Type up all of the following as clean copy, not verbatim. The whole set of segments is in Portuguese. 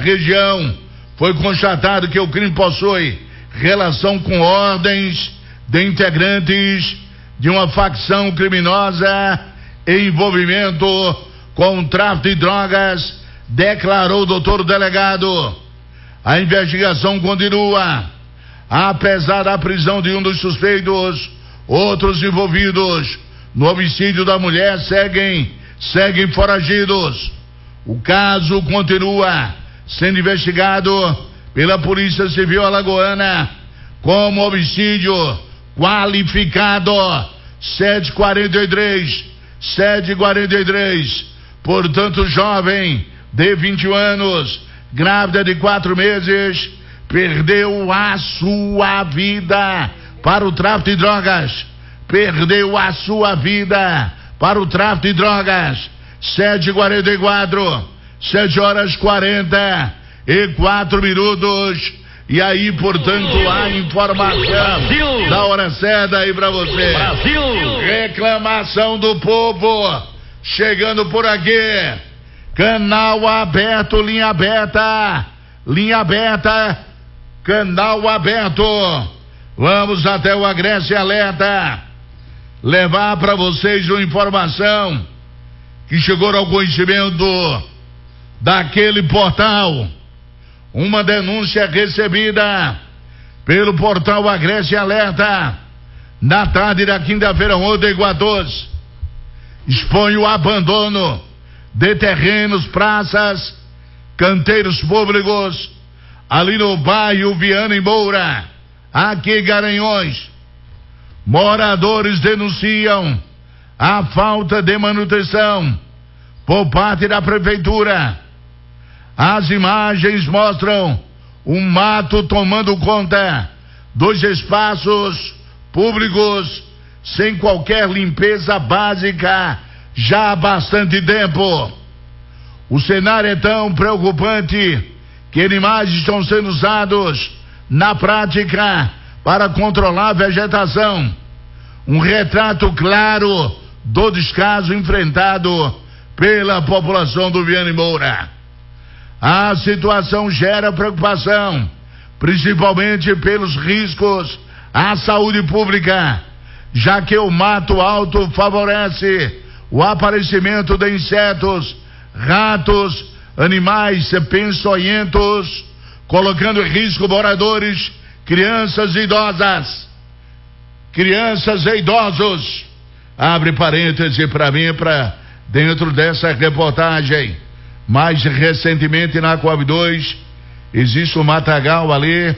região, foi constatado que o crime possui relação com ordens de integrantes de uma facção criminosa em envolvimento com o tráfico de drogas, declarou o doutor delegado. A investigação continua. Apesar da prisão de um dos suspeitos, outros envolvidos no homicídio da mulher seguem foragidos. O caso continua sendo investigado pela Polícia Civil Alagoana como homicídio qualificado 743. Portanto, jovem de 21 anos, grávida de 4 meses, perdeu a sua vida para o tráfico de drogas. 7h44, 7h44. E aí, portanto, a informação da hora certa aí pra você. Brasil! Reclamação do povo chegando por aqui. Canal aberto, linha aberta, canal aberto. Vamos até o Agreste Alerta levar para vocês uma informação que chegou ao conhecimento daquele portal. Uma denúncia recebida pelo portal Agreste Alerta na tarde da quinta-feira, ontem, 14, expõe o abandono de terrenos, praças, canteiros públicos ali no bairro Viana e Moura, aqui em Garanhuns. Moradores denunciam a falta de manutenção por parte da prefeitura. As imagens mostram um mato tomando conta dos espaços públicos sem qualquer limpeza básica já há bastante tempo. O cenário é tão preocupante que animais estão sendo usados na prática para controlar a vegetação. Um retrato claro do descaso enfrentado pela população do Viana e Moura. A situação gera preocupação, principalmente pelos riscos à saúde pública, já que o mato alto favorece o aparecimento de insetos, ratos, animais peçonhentos, colocando em risco moradores, crianças e idosos. Abre parêntese para mim, para dentro dessa reportagem. Mais recentemente na Coab 2 existe um matagal ali,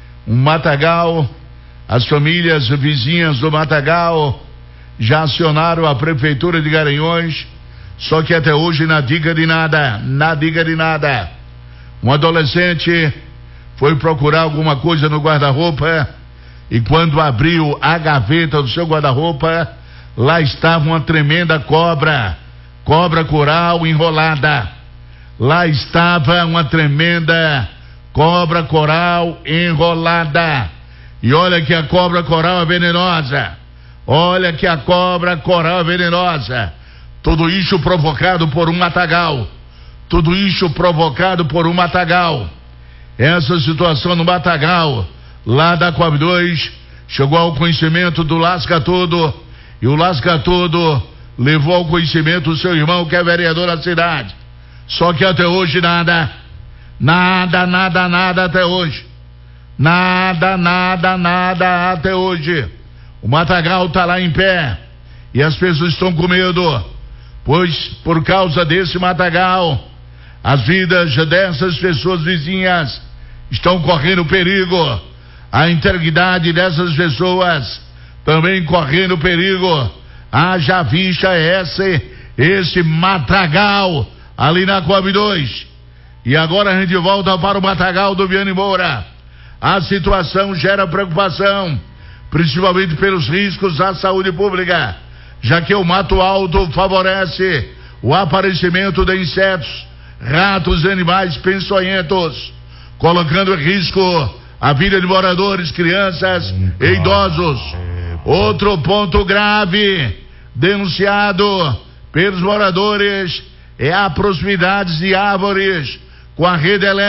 as famílias vizinhas do matagal já acionaram a prefeitura de Garanhuns, só que até hoje nada de nada. Um adolescente foi procurar alguma coisa no guarda-roupa e quando abriu a gaveta do seu guarda-roupa, lá estava uma tremenda cobra coral enrolada. Lá estava uma tremenda cobra coral enrolada. E olha que a cobra coral é venenosa. Tudo isso provocado por um matagal. Essa situação no matagal, lá da Coab 2, chegou ao conhecimento do Lasca Tudo. E o Lasca Tudo levou ao conhecimento o seu irmão, que é vereador da cidade. Só que até hoje nada até hoje. Nada até hoje. O matagal está lá em pé e as pessoas estão com medo, pois por causa desse matagal, as vidas dessas pessoas vizinhas estão correndo perigo. A integridade dessas pessoas também correndo perigo. Haja vista esse matagal ali na Coab 2. E agora a gente volta para o matagal do Viana e Moura. A situação gera preocupação, principalmente pelos riscos à saúde pública, já que o mato alto favorece o aparecimento de insetos, ratos e animais peçonhentos, colocando em risco a vida de moradores, crianças e idosos. Outro ponto grave denunciado pelos moradores é a proximidade de árvores com a rede elétrica.